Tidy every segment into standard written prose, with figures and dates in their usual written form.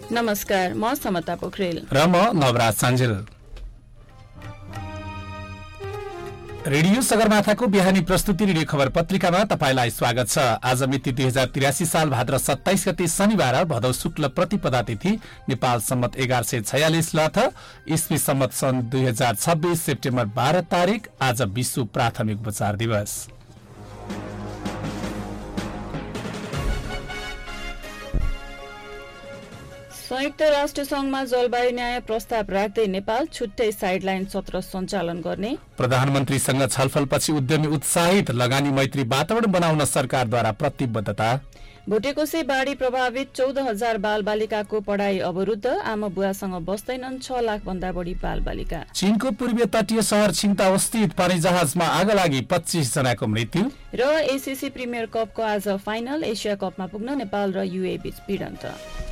नमस्कार, म समता पोखरेल र म नवराज सान्जेल। रेडियो सगरमाथाको बिहानी प्रस्तुति रेडियो खबर पत्रिकामा तपाईलाई स्वागत छ। आज मिति 2083 साल भाद्र 27 गते शनिबार, भदौ शुक्ल प्रतिपदा तिथि, नेपाल सम्मत 1146 लथ, ईस्वी सम्मत सन् 2026 सेप्टेम्बर 12 तारिक। आज विश्व प्राथमिक उपचार दिवस। संयुक्त राष्ट्र संघमा जलवायु न्याय प्रस्ताव राख्दै नेपाल छुट्टै साइडलाइन सत्र सञ्चालन गर्ने। प्रधानमन्त्रीसँग छलफलपछि उद्यमी उत्साहित, लगानी मैत्री वातावरण बनाउन सरकारद्वारा प्रतिबद्धता। भुटेकोसे बाढी प्रभावित 14,000 बालबालिकाको पढाइ अवरुद्ध, आमा बुवासँग बस्दैनन् 6 लाख भन्दा बढी बालबालिका। चीनको पूर्वीय तटीय शहर छिङताओ स्थित पानी जहाजमा आग लागि 25 जनाको मृत्यु। र एसीसी प्रिमियर कपको आज फाइनल, एसिया कपमा पुग्न नेपाल र युए बीच भिडन्त।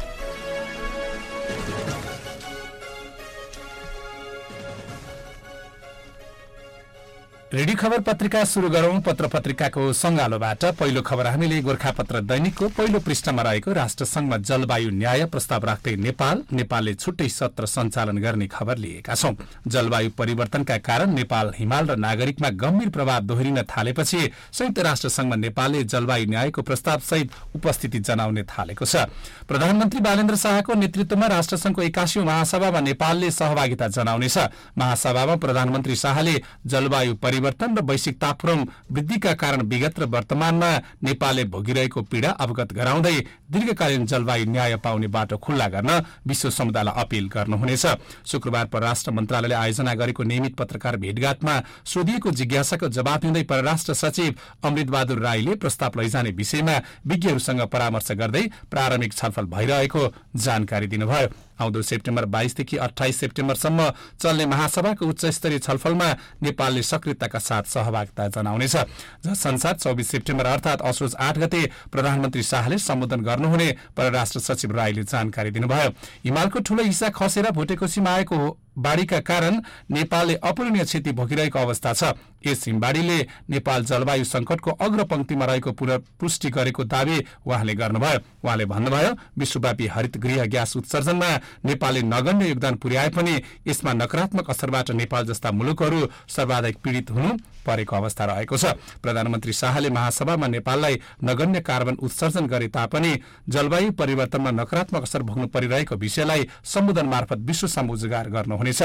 रेडियो खबर पत्रिका सुरु गरौं पत्र पत्रिकाको संगालोबाट। पहिलो खबर हामीले गोरखापत्र दैनिकको पहिलो पृष्ठमा रहेको राष्ट्रसंघमा जलवायु न्याय प्रस्ताव राख्दै नेपालले छुट्टै सत्र सञ्चालन गर्ने खबर लिएका छौं। जलवायु परिवर्तनका कारण नेपाल, हिमाल र नागरिकमा गम्भीर प्रभाव दोहोरिन थालेपछि संयुक्त राष्ट्रसंघमा नेपालले जलवायु न्यायको प्रस्ताव सहित उपस्थिति जनाउने थालेको छ। प्रधानमन्त्री बालेन्द्र शाहको नेतृत्वमा राष्ट्रसंघको 81औं महासभामा नेपालले सहभागिता जनाउनेछ। महासभामा प्रधानमन्त्री शाहले जलवायु परिवर्तन र वैश्विक तापक्रम वृद्धिका कारण विगत र वर्तमानमा नेपालले भोगिरहेको पीडा अवगत गराउँदै दीर्घकालीन जलवायु न्याय पाउने बाटो खुल्ला गर्न विश्व समुदायलाई अपील गर्नुहुनेछ। शुक्रबार परराष्ट्र मन्त्रालयले आयोजना गरेको नियमित पत्रकार भेटघाटमा सोधिएको जिज्ञासाको जवाब दिँदै परराष्ट्र सचिव अमृत बहादुर राईले प्रस्ताव लैजाने विषयमा विज्ञहरूसँग परामर्श गर्दै प्रारम्भिक छलफल भइरहेको जानकारी दिनुभयो। आउँदो सेप्टेम्बर 22 देखि 28 सेप्टेम्बरसम्म चल्ने महासभाको उच्चस्तरीय छलफलमा नेपालले सक्रियताका साथ सहभागिता जनाउनेछ। जसअनुसार 24 सेप्टेम्बर अर्थात् असोज 8 गते प्रधानमन्त्री शाहले सम्बोधन गर्नुहुने परराष्ट्र सचिव राईले जानकारी दिनुभयो। हिमालको ठूलो हिस्सा खसेर भुटेकोसीमा आएको बाढीका कारण नेपालले अपूरणीय क्षति भोगिरहेको अवस्था छ। यस हिमबाढीले नेपाल जलवायु संकटको अग्रपंक्तिमा रहेको पुष्टि गरेको दावी उहाँले गर्नुभयो। उहाँले भन्नुभयो, विश्वव्यापी हरित गृह ग्यास उत्सर्जनमा नेपालले नगण्य योगदान पुर्याए पनि यसमा नकारात्मक असरबाट नेपाल जस्ता मुलुकहरू सर्वाधिक पीडित हुनु परेको अवस्था रहेको छ। प्रधानमन्त्री शाहले महासभामा नेपाललाई नगण्य कार्बन उत्सर्जन गरे तापनि जलवायु परिवर्तनमा नकारात्मक असर भोग्नु परिरहेको विषयलाई सम्बोधन मार्फत विश्वसम्म उजागर गर्नुहुनेछ।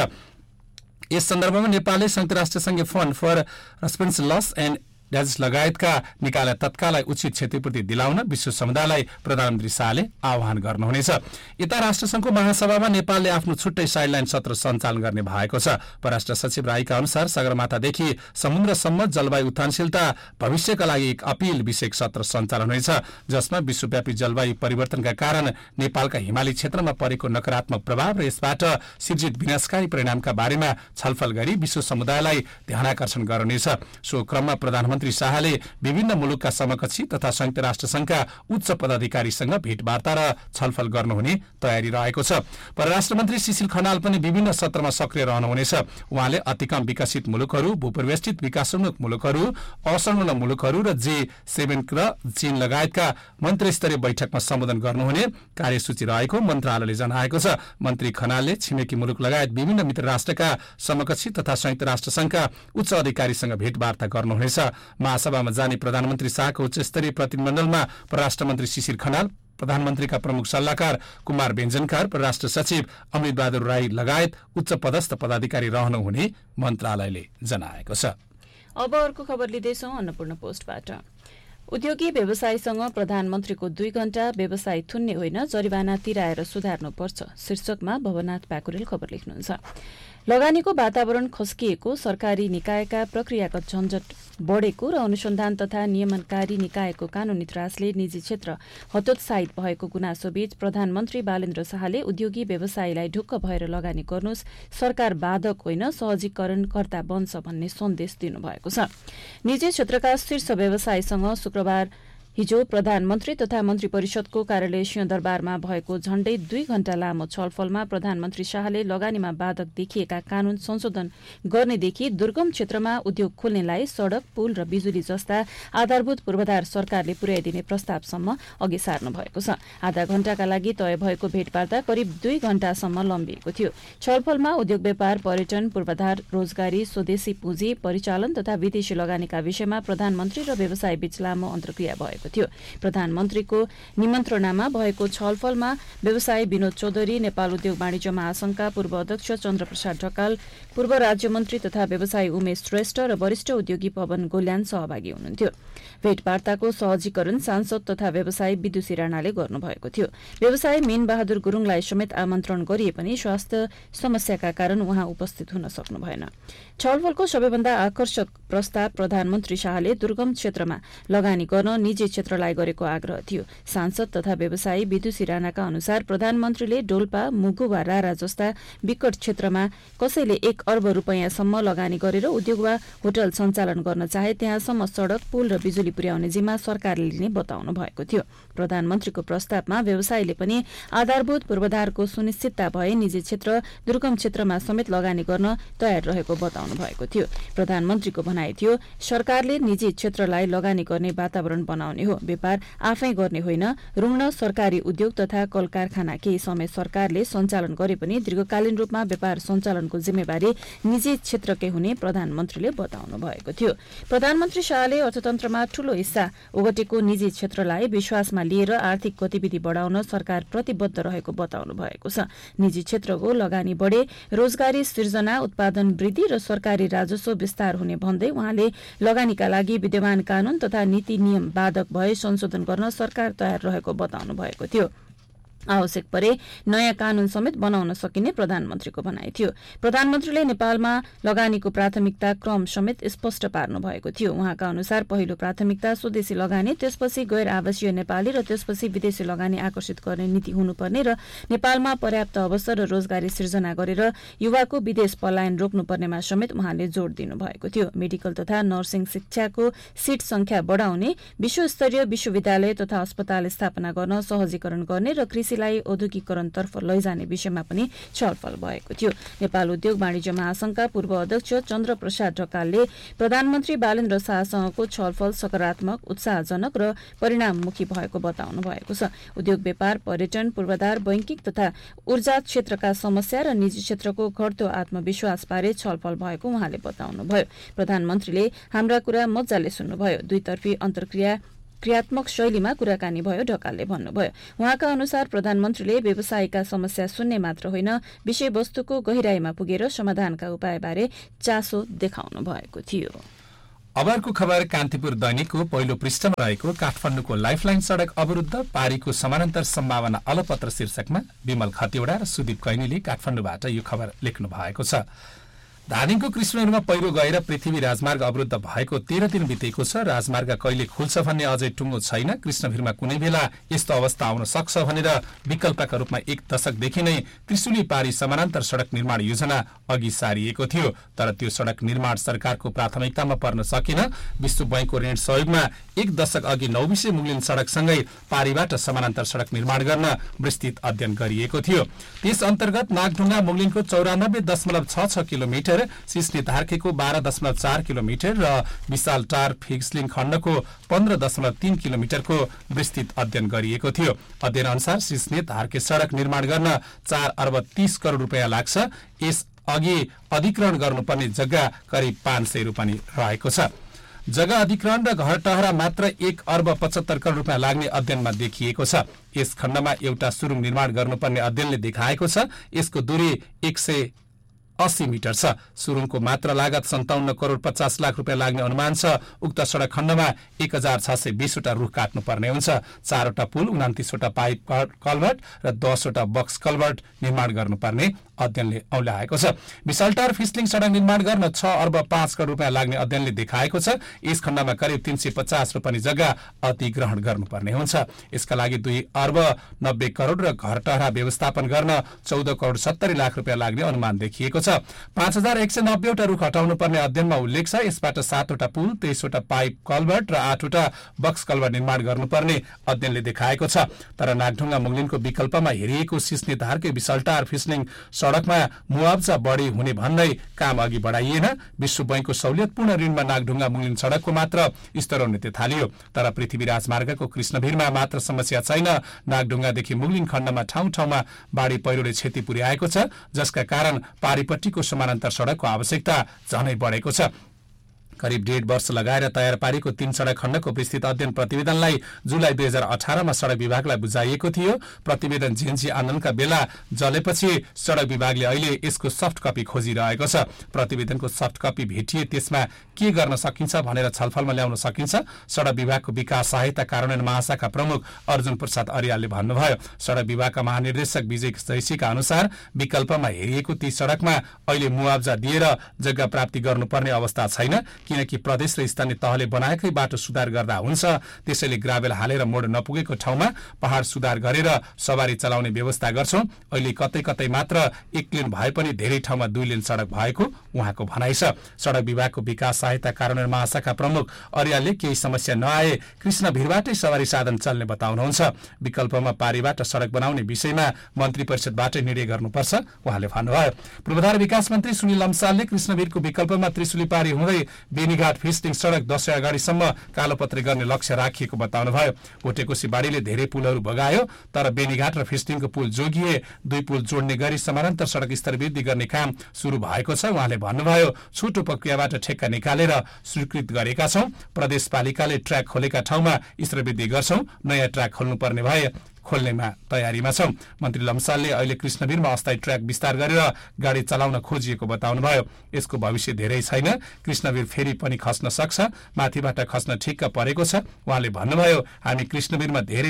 यस सन्दर्भमा नेपालले संयुक्त राष्ट्रसंघीय fund for response loss and damage लगायतका निकायलाई तत्कालै उचित क्षतिपूर्ति दिलाउन विश्व समुदायलाई प्रधानमन्त्री शाहले आह्वान गर्नुहुनेछ। यता राष्ट्रसंघको महासभामा नेपालले आफ्नो छुट्टै साइडलाइन सत्र सञ्चालन गर्ने भएको छ। परराष्ट्र सचिव राईका अनुसार सगरमाथादेखि समुद्रसम्म जलवायु उत्थानशीलता भविष्यका लागि एक अपील विषयक सत्र सञ्चालन हुनेछ, जसमा विश्वव्यापी जलवायु परिवर्तनका कारण नेपालका हिमाली क्षेत्रमा परेको नकारात्मक प्रभाव र यसबाट सिर्जित विनाशकारी परिणामका बारेमा छलफल गरी विश्व समुदायलाई ध्यानाकर्षण गर्नेछ। सो क्रममा प्रधानमन्त्री शाहले विभिन्न मुलुकका समकक्षी तथा संयुक्त राष्ट्रसंघका उच्च पदाधिकारीसँग भेटवार्ता र छलफल गर्नुहुने तयारी रहेको छ। परराष्ट्र मन्त्री सुशील खनाल पनि विभिन्न सत्रमा सक्रिय रहनुहुनेछ। उहाँले अतिकम विकसित मुलुकहरू, भूपरिवेष्टित विकासोन्मुख मुलुकहरू, असंलग्न मुलुकहरू र G7 र चीन लगायतका मन्त्रीस्तरीय बैठकमा सम्बोधन गर्नुहुने कार्यसूची रहेको मन्त्रालयले जनाएको छ। मन्त्री खनालले छिमेकी मुलुक लगायत विभिन्न मित्र राष्ट्रका समकक्षी तथा संयुक्त राष्ट्रसंघका उच्च अधिकारीसँग भेटवार्ता गर्नुहुनेछ। महासभामा जाने प्रधानमन्त्री शाहको उच्चस्तरीय प्रतिनिधिमण्डलमा परराष्ट्र मन्त्री सुशील खनाल, प्रधानमन्त्रीका प्रमुख सल्लाहकार कुमार बेन्जनकार, परराष्ट्र सचिव अमृत बहादुर राई लगायत उच्च पदस्थ पदाधिकारी रहनुहुने मन्त्रालयले जनाएको छ। अब अर्को खबर लिँदैछौं अन्नपूर्ण पोस्टबाट। उद्योगी व्यवसायीसँग प्रधानमन्त्रीको 2 घण्टा व्यवसाय थुन्ने होइन, जरिवाना तिराएर सुधार्नुपर्छ शीर्षकमा भवनाथ पाकुरेल खबर लेख्नुहुन्छ। लगानीको वातावरण खस्किएको, सरकारी निकायका प्रक्रियागत झन्झट बढेको र अनुसन्धान तथा नियमनकारी निकायको कानूनी त्रासले निजी क्षेत्र हतोत्साहित भएको गुनासोबीच प्रधानमन्त्री बालेन्द्र शाहले उद्योगी व्यवसायीलाई ढुक्क भएर लगानी गर्नुहोस्, सरकार बाधक होइन सहजीकरणकर्ता बन्छ भन्ने सन्देश दिनुभएको छ। निजी क्षेत्रका शीर्ष व्यवसायीसँग शुक्रबार हिजो प्रधानमन्त्री तथा मन्त्री परिषदको कार्यालय सिंहदरबारमा भएको झण्डै 2 घण्टा लामो छलफलमा प्रधानमन्त्री शाहले लगानीमा बाधक देखिएका कानून संशोधन गर्नेदेखि दुर्गम क्षेत्रमा उद्योग खोल्नेलाई सड़क, पुल र बिजुली जस्ता आधारभूत पूर्वाधार सरकारले पुर्याइदिने प्रस्तावसम्म अघि सार्नु भएको छ। आधा घण्टाका लागि तय भएको भेटवार्ता करिब 2 घण्टासम्म लम्बिएको थियो। छलफलमा उद्योग व्यापार, पर्यटन, पूर्वाधार, रोजगारी, स्वदेशी पुँजी, परिचालन तथा विदेशी लगानीका विषयमा प्रधानमन्त्री र व्यवसाय बीच लामो अन्तर्क्रिया भएको थियो। प्रधानमन्त्रीको निमन्त्रणामा भएको छलफलमा व्यवसायी विनोद चौधरी, नेपाल उद्योग वाणिज्य महासंघका पूर्व अध्यक्ष चन्द्रप्रसाद ढकाल, पूर्व राज्यमन्त्री तथा व्यवसायी उमेश श्रेष्ठ र वरिष्ठ उद्योगी पवन गोल्यान सहभागी हुनुहुन्थ्यो। भेटवार्ताको सहजीकरण सांसद तथा व्यवसायी विदुषी राणाले गर्नुभएको थियो। व्यवसायी मीन बहादुर गुरूङलाई समेत आमन्त्रण गरिए पनि स्वास्थ्य समस्याका कारण उहाँ उपस्थित हुन सक्नु भएन। छलफलको सबैभन्दा आकर्षक प्रस्ताव प्रधानमन्त्री शाहले दुर्गम क्षेत्रमा लगानी गर्न निजी क्षेत्रलाई गरेको आग्रह थियो। सांसद तथा व्यवसायी विदुषी राणाका अनुसार प्रधानमन्त्रीले डोल्पा, मुगु वा रारा जस्ता विकट क्षेत्रमा कसैले 1 अर्ब रुपैयाँसम्म लगानी गरेर उद्योग वा होटल सञ्चालन गर्न चाहे त्यहाँसम्म सड़क, पुल र बिजुली पुर्याउने जिम्मा सरकारले लिने बताउनु भएको थियो। प्रधानमन्त्रीको प्रस्तावमा व्यवसायीले पनि आधारभूत पूर्वाधारको सुनिश्चितता भए निजी क्षेत्र दुर्गम क्षेत्रमा समेत लगानी गर्न तयार रहेको बताउनु भएको थियो। प्रधानमन्त्रीको भनाइ थियो, सरकारले निजी क्षेत्रलाई लगानी गर्ने वातावरण बनाउने हो, व्यापार आफै गर्ने होइन। रुग्ण सरकारी उद्योग तथा कल कारखाना केही समय सरकारले सञ्चालन गरे पनि दीर्घकालीन रूपमा व्यापार सञ्चालनको जिम्मेवारी निजी क्षेत्रकै हुने प्रधानमन्त्रीले बताउनु भएको थियो। प्रधानमन्त्री शाहले अर्थतन्त्रमा ठूलो हिस्सा ओगटेको निजी क्षेत्रलाई विश्वासमा लिएर आर्थिक गतिविधि बढाउन सरकार प्रतिबद्ध रहेको बताउनु भएको छ। निजी क्षेत्रको लगानी बढे रोजगारी सृजना, उत्पादन वृद्धि र सरकारी राजस्व विस्तार हुने भन्दै उहाँले लगानीका लागि विद्यमान कानून तथा नीति नियम बाधक भए संशोधन गर्न सरकार तयार रहेको बताउनु भएको थियो। आवश्यक परे नयाँ कानून समेत बनाउन सकिने प्रधानमन्त्रीको भनाइ थियो। प्रधानमन्त्रीले नेपालमा लगानीको प्राथमिकता क्रम समेत स्पष्ट पार्नु भएको थियो। उहाँका अनुसार पहिलो प्राथमिकता स्वदेशी लगानी, त्यसपछि गैर आवासीय नेपाली र त्यसपछि विदेशी लगानी आकर्षित गर्ने नीति हुनुपर्ने र नेपालमा पर्याप्त अवसर र रोजगारी सृजना गरेर युवाको विदेश पलायन रोक्नुपर्नेमा समेत उहाँले जोड़ दिनु भएको थियो। मेडिकल तथा नर्सिङ शिक्षाको सीट संख्या बढाउने, विश्वस्तरीय विश्वविद्यालय तथा अस्पताल स्थापना गर्न सहजीकरण गर्ने र कृषिलाई औद्योगिकरणतर्फ लैजाने विषयमा पनि छलफल भएको थियो। नेपाल उद्योग वाणिज्य महासंघका पूर्व अध्यक्ष चन्द्रप्रसाद ढकालले प्रधानमन्त्री बालेन्द्र शाहसँगको छलफल सकारात्मक, उत्साहजनक र परिणाममुखी भएको बताउनु भएको छ। उद्योग व्यापार, पर्यटन, पूर्वाधार, बैंकिङ तथा ऊर्जा क्षेत्रका समस्या र निजी क्षेत्रको घट्दो आत्मविश्वासबारे छलफल भएको उहाँले बताउनुभयो। प्रधानमन्त्रीले हाम्रा कुरा मजाले सुन्नुभयो, दुईतर्फी क्रियात्मक शैलीमा कुराकानी भयो, ढकालले भन्नुभयो। उहाँका अनुसार प्रधानमन्त्रीले व्यवसायका समस्या सुन्ने मात्र होइन, विषयवस्तुको गहिराईमा पुगेर समाधानका उपायबारे चासो देखाउनु भएको थियो। अबको खबर कान्तिपुर दैनिकको पहिलो पृष्ठमा रहेको काठमाडौँको लाइफलाइन सड़क अवरुद्ध, पारीको समानान्तर सम्भावना अलपत्र शीर्षकमा विमल खतिवडा र सुदीप कैनीले काठमाडौँबाट यो खबर लेख्नु भएको छ। धादिङको कृष्णहरूमा पहिरो गएर पृथ्वी राजमार्ग अवरुद्ध भएको 13 दिन बितेको छ। राजमार्ग कहिले खुल्छ भन्ने अझै टुङ्गो छैन। कृष्णभिरमा कुनै बेला यस्तो अवस्था आउन सक्छ भनेर विकल्पका रूपमा 1 दशकदेखि नै त्रिशुली पारी समानान्तर सड़क निर्माण योजना अघि सारिएको थियो, तर त्यो सड़क निर्माण सरकारको प्राथमिकतामा पर्न सकेन। विश्व बैंकको ऋण सहयोगमा 1 दशक अघि नौबिसे मुगलिन सड़कसँगै पारीबाट समानान्तर सड़क निर्माण गर्न विस्तृत अध्ययन गरिएको थियो। त्यस अन्तर्गत नागढुङ्गा मुगलिनको 94.66 किलोमिटर, सिस्ने धार्केको 12.4 किलोमिटर र विशाल टार फिक्सलिङ खण्डको 15.3 किलोमिटरको विस्तृत अध्ययन गरिएको थियो। अध्ययन अनुसार सिस्ने धार्के सड़क निर्माण गर्न 4 अर्ब 30 करोड़ रुपियाँ लाग्छ। यस अघि अधिग्रहण गर्नुपर्ने जग्गा करिब 500 रुपियाँ रहेको छ। जग्गा अधिग्रहण र घर टहरा मात्र 1 अर्ब 75 करोड़ रुपियाँ लाग्ने अध्ययनमा देखिएको छ। यस खण्डमा एउटा सुरुङ निर्माण गर्नुपर्ने अध्ययनले देखाएको छ। यसको दूरी 180 मिटर छ। सुरुङको मात्र लागत 57 करोड़ 50 लाख रुपियाँ लाग्ने अनुमान छ। उक्त सड़क खण्डमा 1620 वटा रुख काट्नुपर्ने हुन्छ। 4 वटा पुल, 29 वटा पाइप कल्भर्ट र 10 वटा बक्स कल्भर्ट निर्माण गर्नुपर्ने अध्ययनले औल्याएको छ। विशालटार फिस्लिङ सडक निर्माण गर्न 6 अर्ब 5 करोड रुपियाँ लाग्ने अध्ययनले देखाएको छ। यस खण्डमा करिब 350 रोपनी जग्गा अधिग्रहण गर्नुपर्ने हुन्छ। यसका लागि 2 अर्ब 90 करोड र घरटहरा व्यवस्थापन गर्न 14 करोड 70 लाख रुपियाँ लाग्ने अनुमान देखिएको छ। 5190 वटा रुख हटाउनु पर्ने अध्ययनमा उल्लेख छ। यसबाट 7 वटा पुल, 23 वटा पाइप कल्भर्ट र 8 वटा बक्स कल्भर्ट निर्माण गर्नुपर्ने अध्ययनले देखाएको छ। तर नागढुङ्गा मुगलिनको विकल्पमा हेरिएको सिस्ने धारकै विशालटार फिस्लिङ सडकमा मुआवजा बढी हुने भन्दै काम अघि बढाइएन। विश्व बैंकको सहुलियतपूर्ण ऋणमा नागढुङ्गा मुगलिन सडकको मात्र स्तरोन्नति थालियो। तर पृथ्वी राजमार्गको कृष्णभिरमा मात्र समस्या छैन। नागढुङ्गादेखि मुगलिन खण्डमा ठाउँ ठाउँमा बाढी पहिरोले क्षति पुर्याएको छ, जसका कारण पारिपट्टिको समानान्तर सडकको आवश्यकता झनै बढेको छ। करिब 1.5 वर्ष लगाएर तयार पारेको 3 सडक खण्डको विस्तृत अध्ययन प्रतिवेदनलाई जुलाई 2018 मा सडक विभागलाई बुझाइएको थियो। प्रतिवेदन जेएनजी आन्दोलनका बेला जलेपछि सडक विभागले अहिले यसको सफ्ट कपी खोजिरहेको छ। प्रतिवेदनको सफ्ट कपी भेटिए त्यसमा के गर्न सकिन्छ भनेर छलफलमा ल्याउन सकिन्छ। सडक विभागको विकास सहायता कार्यान्वयन महाशाखा प्रमुख अर्जुन प्रसाद अर्यालले भन्नुभयो। सडक विभागका महानिर्देशक विजय जैसीका अनुसार विकल्पमा हेरिएको ती सडकमा अहिले मुआवजा दिएर जग्गा प्राप्ति गर्नुपर्ने अवस्था छैन, किनकि प्रदेश र स्थानीय तहले बनाएकै बाटो सुधार गर्दा हुन्छ। त्यसैले ग्राभेल हालेर मोड नपुगेको ठाउँमा पहाड सुधार गरेर सवारी चलाउने व्यवस्था गर्छौं। अहिले कतै कतै मात्र 1 लेन भए पनि धेरै ठाउँमा 2 लेन सडक भएको उहाँको भनाइ छ। सडक विभागको विकास सहायता कार्यान्वयन महाशाखा प्रमुख अर्यालले केही समस्या नआए कृष्णभिरबाटै सवारी साधन चल्ने बताउनुहुन्छ। विकल्पमा पारीबाट सडक बनाउने विषयमा मन्त्री परिषदबाटै निर्णय गर्नुपर्छ उहाँले भन्नुभयो। पूर्वाधार विकास मन्त्री सुनिल लम्सालले कृष्णभिरको विकल्पमा त्रिशुली पारी हुँदै बेनीघाट फिस्टिङ सडक 10 अगाडिसम्म कालोपत्री गर्ने लक्ष्य राखिएको बताउनुभयो। भोटेकोशी बाढीले धेरै पुलहरू बगायो, तर बेनीघाट र फिस्टिङको पुल जोगिए 2 पुल जोड्ने गरी समानान्तर सडक स्तर वृद्धि गर्ने काम सुरु भएको छ। उहाँले भन्नुभयो, छुटो प्रक्रियाबाट ठेक्का निकालेर स्वीकृत गरेका छौं। प्रदेशपालिकाले ट्र्याक खोलेका ठाउँमा स्तर वृद्धि गर्छौं। नयाँ ट्र्याक खोल्नुपर्ने भए खोल्नेमा तयारीमा छौं। मन्त्री लम्सालले अहिले कृष्णभिरमा अस्थायी ट्र्याक विस्तार गरेर गाडी चलाउन खोजिएको बताउनुभयो। यसको भविष्य धेरै छैन, कृष्णभिर फेरि पनि खस्न सक्छ, माथिबाट खस्न ठिक्क परेको छ। उहाँले भन्नुभयो, हामी कृष्णभिरमा धेरै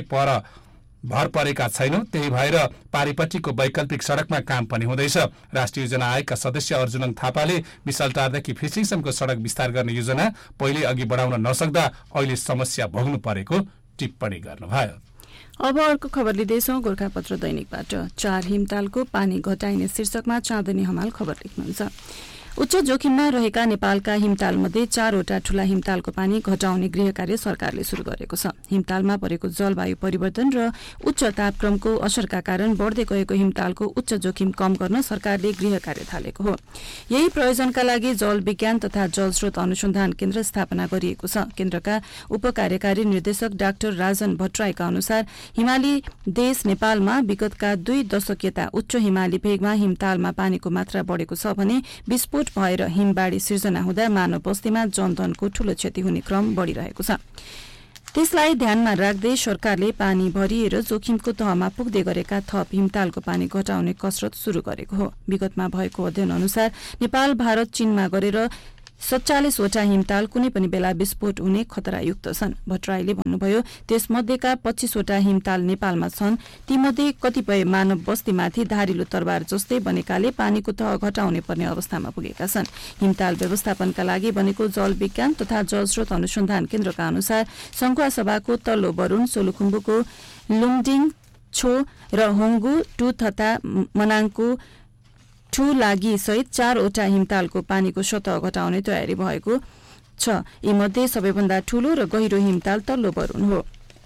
भर परेका छैनौं, त्यही भएर पारिपट्टिको वैकल्पिक सडकमा काम पनि हुँदैछ। राष्ट्रिय योजना आयोगका सदस्य अर्जुनङ थापाले विशालटारदेखि फिस्टिङसम्मको सडक विस्तार गर्ने योजना पहिले अघि बढाउन नसक्दा अहिले समस्या भोग्नु परेको टिप्पणी गर्नुभयो। अब अर्को खबर लिँदैछौं गोरखापत्र दैनिकबाट। 4 हिमतालको पानी घटाइने शीर्षकमा चाँदनी हमाल खबर लेख्नुहुन्छ। उच्च जोखिममा रहेका नेपालका हिमतालमध्ये 4 वटा ठूला हिमतालको पानी घटाउने गृह कार्य सरकारले शुरू गरेको छ। हिमतालमा परेको जलवायु परिवर्तन र उच्च तापक्रमको असरका कारण बढ्दै गएको हिमतालको उच्च जोखिम कम गर्न सरकारले गृह कार्य थालेको हो। यही प्रयोजनका लागि जल विज्ञान तथा जलस्रोत अनुसन्धान केन्द्र स्थापना गरिएको छ। केन्द्रका उपकार्यकारी निर्देशक डाक्टर राजन भट्टराईका अनुसार हिमाली देश नेपालमा विगतका 2 दशक यता उच्च हिमाली भेगमा हिमतालमा पानीको मात्रा बढेको छ भने विस्फोट भएर हिमबाढी सिर्जना हुँदा मानव बस्तीमा जनधनको ठूलो क्षति हुने क्रम बढ़िरहेको छ। त्यसलाई ध्यानमा राख्दै सरकारले पानी भरिएर जोखिमको तहमा पुग्दै गरेका थप हिमतालको पानी घटाउने कसरत शुरू गरेको हो। विगतमा भएको अध्ययन अनुसार नेपाल, भारत, चीनमा गरेर 47 वटा हिमताल कुनै पनि बेला विस्फोट हुने खतरायुक्त छन्। भट्टराईले भन्नुभयो, त्यसमध्येका 25 वटा हिमताल नेपालमा छन्। तीमध्ये कतिपय मानव बस्तीमाथि धारिलो तरबार जस्तै बनेकाले पानीको तह घटाउने पर्ने अवस्थामा पुगेका छन्। हिमताल व्यवस्थापनका लागि बनेको जल विज्ञान तथा जलस्रोत अनुसन्धान केन्द्रका अनुसार संखुवासभाको तल्लो बरुण, सोलुखुम्बुको लुङडिङ, छो र होङ्गु, टु तथा मनाङको ठू लागि सहित 4 वटा हिमतालको पानीको सतह घटाउने तयारी भएको छ। यीमध्ये सबैभन्दा ठूलो र गहिरो हिमताल तल्लो बरुण हो।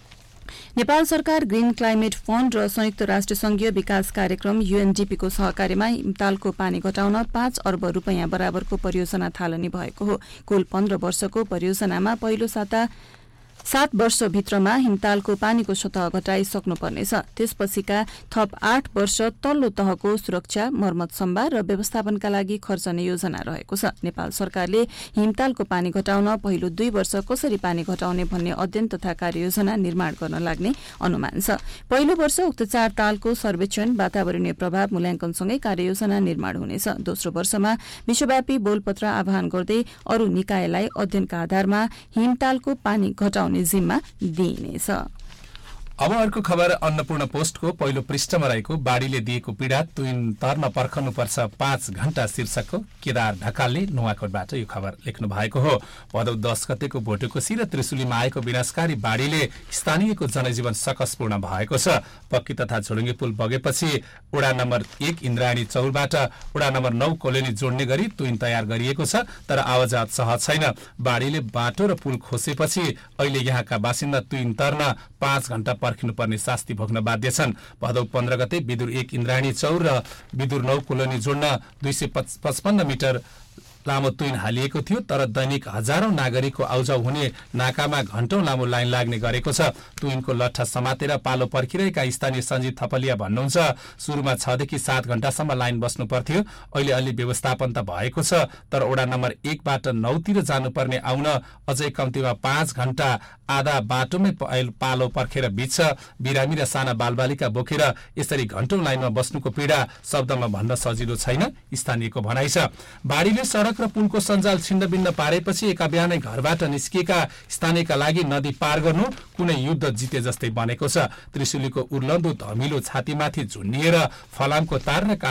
नेपाल सरकार ग्रीन क्लाइमेट फण्ड र संयुक्त राष्ट्र संघीय विकास कार्यक्रम UNDP को सहकार्यमा हिमतालको पानी घटाउन 5 अर्ब रुपैयाँ बराबरको परियोजना थालनी भएको हो। कुल 15 वर्षको परियोजनामा पहिलो 7 वर्षभित्रमा हिमतालको पानीको सतह घटाइसक्नुपर्नेछ। त्यसपछिका थप 8 वर्ष तल्लो तहको सुरक्षा, मर्मत सम्भार र व्यवस्थापनका लागि खर्चने योजना रहेको छ। नेपाल सरकारले हिमतालको पानी घटाउन पहिलो 2 वर्ष कसरी पानी घटाउने भन्ने अध्ययन तथा कार्ययोजना निर्माण गर्न लाग्ने अनुमान छ। पहिलो वर्ष उक्त 4 तालको सर्वेक्षण, वातावरणीय प्रभाव मूल्याङ्कनसँगै कार्ययोजना निर्माण हुनेछ। दोस्रो वर्षमा विश्वव्यापी बोलपत्र आह्वान गर्दै अरू निकायलाई अध्ययनका आधारमा हिमतालको पानी घटाउने जिम्मा दिइनेछ। अब अर्को खबर अन्नपूर्ण पोस्टको पहिलो पृष्ठमा रहेको बाढीले दिएको पीडा तुइन तर्न पर्खनुपर्छ 5 घण्टा शीर्षकको केदार ढकालले नुवाकोटबाट यो खबर लेख्नु भएको हो। भदौ 10 गतेको भोटेकोसी र त्रिशुलीमा आएको विनाशकारी बाढीले स्थानीयको जनजीवन सकसपूर्ण भएको छ। पक्की तथा झोलुङ्गे पुल बगेपछि वडा नम्बर 1 इन्द्रायणी चौरबाट वडा नम्बर 9 कोलोनी जोड्ने गरी तुइन तयार गरिएको छ, तर आवाजात सहज छैन। बाढीले बाटो र पुल खोसेपछि अहिले यहाँका बासिन्दा तुइन तर्न 5 घण्टा पर्खिनुपर्ने शास्ति भोग्न बाध्य छन्। भदौ 15 गते विदुर 1 इन्द्रायणी चौर र विदुर 9 कोलोनी जोड्न 255 मिटर लामो तुइन हालिएको थियो, तर दैनिक हजारौं नागरिकको आउजाउ हुने नाकामा घण्टौं लामो लाइन लाग्ने गरेको छ। तुइनको लट्ठा समातेर पालो पर्खिरहेका स्थानीय सञ्जीव थपलिया भन्नुहुन्छ, सुरुमा 6 देखि 7 घण्टासम्म लाइन बस्नु पर्थ्यो, अहिले अलि व्यवस्थापन त भएको छ, तर वडा नम्बर 1 बाट 9 तिर जानुपर्ने आउन अझै कम्तीमा 5 घण्टा आधा बाटोमै पालो पर्खेर बित्छ। बिरामी र साना बालबालिका बोकेर यसरी घण्टौं लाइनमा बस्नुको पीडा शब्दमा भन्न सजिलो छैन, स्थानीयको भनाइ छ। बाढीले सडक र पुलको सञ्जाल छिन्नभिन्न पारेपछि एका बिहानै घरबाट निस्किएका स्थानीयका लागि नदी पार गर्नु कुनै युद्ध जिते जस्तै बनेको छ। त्रिशुलीको उर्लन्दो धमिलो छातीमाथि झुन्निएर फलामको तार र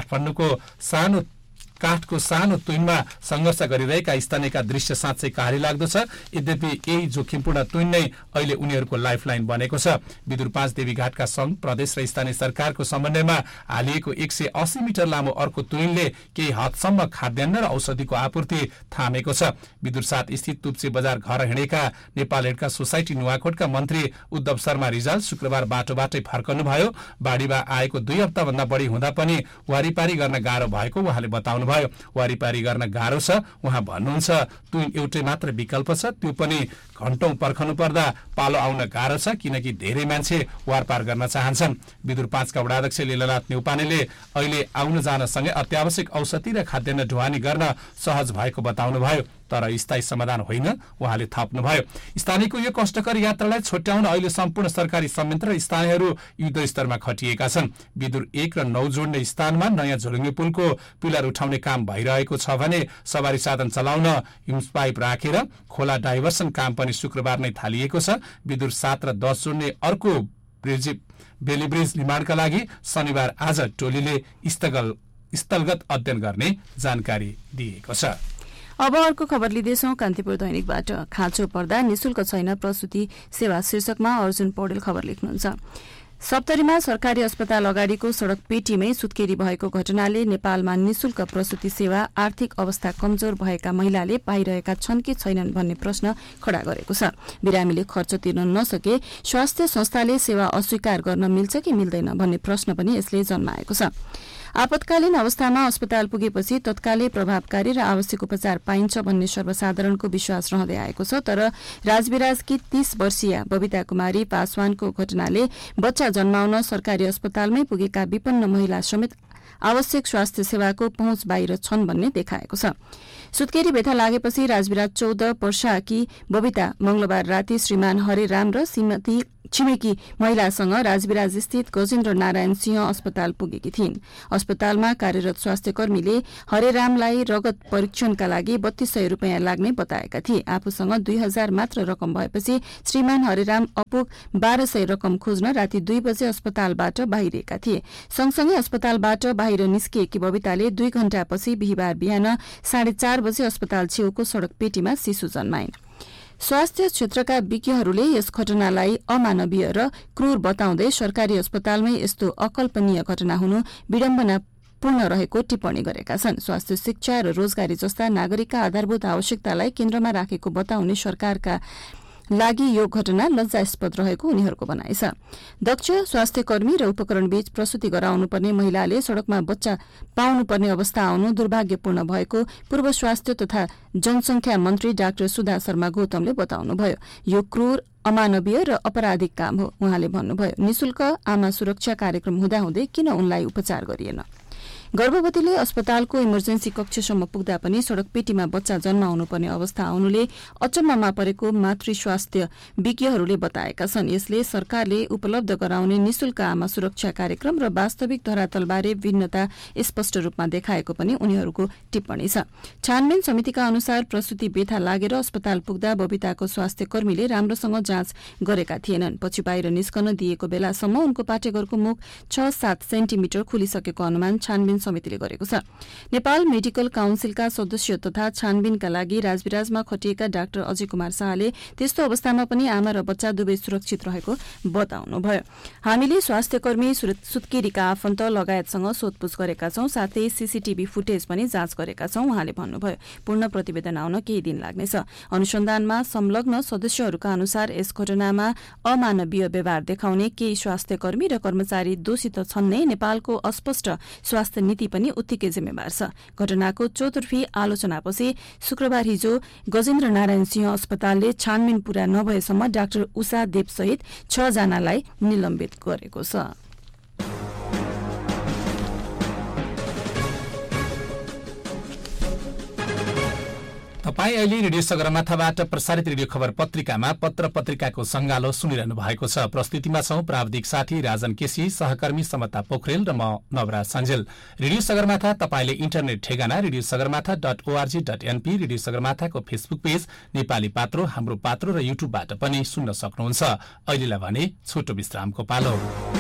काठको सानो तुइनमा संघर्ष गरिरहेका स्थानीयका दृश्य साँच्चै कहारी लाग्दो छ। यद्यपि यही जोखिमपूर्ण तुइन नै अहिले उनीहरूको लाइफलाइन बनेको छ। विदुर 5 देवीघाटका संघ प्रदेश र स्थानीय सरकारको समन्वयमा हालिएको 180 मिटर लामो अर्को तुइनले केही हदसम्म खाद्यान्न र औषधिको आपूर्ति थामेको छ। विदुर 7 स्थित तुप्से बजार घर हिँडेका नेपाल हेडका सोसाइटी नुवाकोटका मन्त्री उद्धव शर्मा रिजाल शुक्रबार बाटोबाटै फर्कनुभयो। बाढीमा आएको 2 हप्ताभन्दा बढी हुँदा पनि वारीपारी गर्न गाह्रो भएको उहाँले बताउनु भयो। वारीपारी गर्न गाह्रो छ, उहाँ भन्नुहुन्छ तुइन एउटै मात्र विकल्प छ, त्यो पनि घण्टौं पर्खनु पर्दा पालो आउन गाह्रो छ, किनकि धेरै मान्छे वारपार गर्न चाहन्छन्। विदुर 5 का वडाध्यक्ष लीलानाथ न्यौपानेले अहिले आउन जानसँगै अत्यावश्यक औषधि र खाद्यान्न ढुवानी गर्न सहज भएको बताउनुभयो, तर स्थायी समाधान होइन उहाँले थप्नुभयो। स्थानीयको यो कष्टकर यात्रालाई छुट्याउन अहिले सम्पूर्ण सरकारी संयन्त्र र स्थानीयहरू युद्ध स्तरमा खटिएका छन्। विदुर 1 र 9 जोड्ने स्थानमा नयाँ झोलुङ्गे पुलको पिलर उठाउने काम भइरहेको छ भने सवारी साधन चलाउन हिम्स पाइप राखेर खोला डाइभर्सन काम पनि शुक्रबार नै थालिएको छ। विदुर 7 र 10 जोड्ने अर्को बेली ब्रिज निर्माणका लागि शनिबार आज टोलीले स्थलगत अध्ययन गर्ने जानकारी दिएको छ। अब अर्को खबर लिँदैछौं कान्तिपुर दैनिकबाट। खाँचो पर्दा निशुल्क छैन प्रसुति सेवा शीर्षकमा अर्जुन पौडेल खबर लेख्नुहुन्छ। सप्तरीमा सरकारी अस्पताल अगाडिको सड़क पेटीमै सुत्केरी भएको घटनाले नेपालमा निशुल्क प्रसुति सेवा आर्थिक अवस्था कमजोर भएका महिलाले पाइरहेका छन् कि छैनन् भन्ने प्रश्न खड़ा गरेको छ। बिरामीले खर्च तिर्न नसके स्वास्थ्य संस्थाले सेवा अस्वीकार गर्न मिल्छ कि मिल्दैन भन्ने प्रश्न पनि यसले जन्माएको छ। आपतकालीन अवस्थामा अस्पताल पुगेपछि तत्कालै प्रभावकारी र आवश्यक उपचार पाइन्छ भन्ने सर्वसाधारणको विश्वास रहँदै आएको छ। तर राजविराजकी 30 वर्षीय बबिता कुमारी पासवानको घटनाले बच्चा जन्माउन सरकारी अस्पतालमै पुगेका विपन्न महिला समेत आवश्यक स्वास्थ्य सेवाको पहुँच बाहिर छन् भन्ने देखाएको छ। सुत्केरी व्यथा लागेपछि राजविराज 14 वर्षकी बबिता मंगलबार राति श्रीमान हरेराम र छिमेकी महिलासँग राजविराज स्थित गजेन्द्र नारायण सिंह अस्पताल पुगेकी थिइन्। अस्पतालमा कार्यरत स्वास्थ्यकर्मीले हरेरामलाई रगत परीक्षणका लागि 3200 रुपियाँ लाग्ने बताएका थिए। आफूसँग 2000 मात्र रकम भएपछि श्रीमान हरेराम अपुग 1200 रकम खोज्न राति 2 बजे अस्पतालबाट बाहिरिएका थिए। सँगसँगै अस्पतालबाट बाहिर निस्किएकी बबिताले 2 घण्टापछि बिहिबार बिहान 4:30 बजे अस्पताल छेउको सड़क पेटीमा शिशु जन्माइन्। स्वास्थ्य क्षेत्रका विज्ञहरूले यस घटनालाई अमानवीय र क्रूर बताउँदै सरकारी अस्पतालमै यस्तो अकल्पनीय घटना हुनु विडम्बनापूर्ण रहेको टिप्पणी गरेका छन्। स्वास्थ्य शिक्षा र रोजगारी जस्ता नागरिकका आधारभूत आवश्यकतालाई केन्द्रमा राखेको बताउने सरकारका लागि यो घटना लज्जास्पद रहेको उनीहरूको भनाइ छ। दक्ष स्वास्थ्यकर्मी र उपकरणबीच प्रसुति गराउनुपर्ने महिलाले सड़कमा बच्चा पाउनुपर्ने अवस्था आउनु दुर्भाग्यपूर्ण भएको पूर्व स्वास्थ्य तथा जनसंख्या मन्त्री डाक्टर सुधा शर्मा गौतमले बताउनुभयो। यो क्रूर अमानवीय र अपराधिक काम हो। उहाँले भन्नुभयो, निशुल्क आमा सुरक्षा कार्यक्रम हुँदाहुँदै किन उनलाई उपचार गरिएन। गर्भवतीले अस्पतालको इमर्जेन्सी कक्षसम्म पुग्दा पनि सड़क पेटीमा बच्चा जन्माउनु पर्ने अवस्था आउनुले अचम्ममा परेको मातृ स्वास्थ्य विज्ञहरूले बताएका छन्। यसले सरकारले उपलब्ध गराउने निशुल्क आमा सुरक्षा कार्यक्रम र वास्तविक धरातलबारे भिन्नता स्पष्ट रूपमा देखाएको पनि उनीहरूको टिप्पणी छ। छानबिन समितिका अनुसार प्रसूति व्यथा लागेर अस्पताल पुग्दा बबिताको स्वास्थ्य कर्मीले राम्रोसँग जाँच गरेका थिएनन्। पछि बाहिर निस्कन दिएको बेलासम्म उनको पाटेघरको मुख 6-7 सेन्टिमिटर खुलिसकेको अनुमान छानबिन समितिले गरेको छ। नेपाल मेडिकल काउन्सिलका सदस्य तथा छानबिनका लागि राजविराजमा खटिएका डाक्टर अजय कुमार शाहले त्यस्तो अवस्थामा पनि आमा र बच्चा दुवै सुरक्षित रहेको बताउनुभयो। हामीले स्वास्थ्यकर्मी, सुत्केरीका आफन्त लगायतसँग सोधपुछ गरेका छौं, साथै सीसीटीभी फुटेज पनि जाँच गरेका छौं उहाँले भन्नुभयो। पूर्ण प्रतिवेदन आउन केही दिन लाग्नेछ। अनुसन्धानमा संलग्न सदस्यहरूका अनुसार यस घटनामा अमानवीय व्यवहार देखाउने केही स्वास्थ्यकर्मी र कर्मचारी दोषी त छन् नै, नेपालको अस्पष्ट स्वास्थ्य नीति पनि उत्तिकै जिम्मेवार छ। घटनाको चौतर्फी आलोचनापछि शुक्रबार हिजो गजेन्द्र नारायण सिंह अस्पतालले छानबिन पूरा नभएसम्म डाक्टर उषा देव सहित 6 जनालाई निलम्बित गरेको छ। तपाई अहिले रेडियो सगरमाथाबाट प्रसारित रेडियो खबर पत्रिकामा पत्र पत्रिकाको संगालो सुनिरहनु भएको छ। प्रस्तुतिमा छौं प्राविधिक साथी राजन केसी, सहकर्मी समता पोखरेल र म नवराज सञ्जेल। रेडियो सगरमाथा तपाईले इन्टरनेट ठेगाना radiosagramata.org.np, radio सगरमाथाको Facebook page Nepali पात्रो, हाम्रो पात्रो र युट्युबबाट पनि सुन्न सक्नुहुन्छ। अहिलेलाई भने छोटो विश्रामको पालो।